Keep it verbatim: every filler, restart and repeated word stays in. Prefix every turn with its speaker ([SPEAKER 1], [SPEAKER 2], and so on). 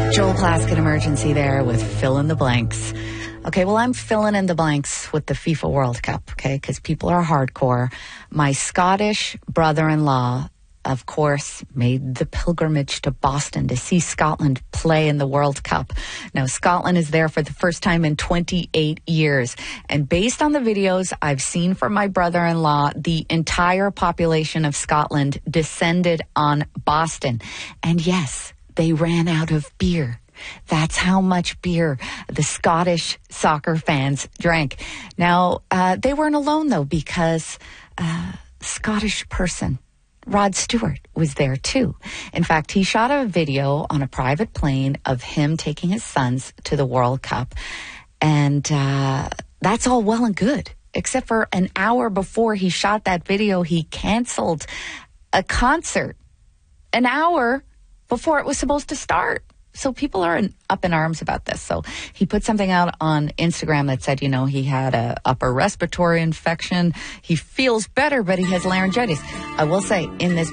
[SPEAKER 1] Joel Plaskett emergency there with fill in the blanks. Okay, well, I'm filling in the blanks with the FIFA World Cup, okay, because people are hardcore. My Scottish brother-in-law, of course, made the pilgrimage to Boston to see Scotland play in the World Cup. Now, Scotland is there for the first time in twenty-eight years. And based on the videos I've seen from my brother-in-law, the entire population of Scotland descended on Boston. And yes, they ran out of beer. That's how much beer the Scottish soccer fans drank. Now, uh, they weren't alone, though, because uh, Scottish person, Rod Stewart, was there, too. In fact, he shot a video on a private plane of him taking his sons to the World Cup. And uh, that's all well and good, except for an hour before he shot that video, he canceled a concert an hour before it was supposed to start. So people are in, up in arms about this. So he put something out on Instagram that said, you know, he had a upper respiratory infection. He feels better, but he has laryngitis. I will say, in this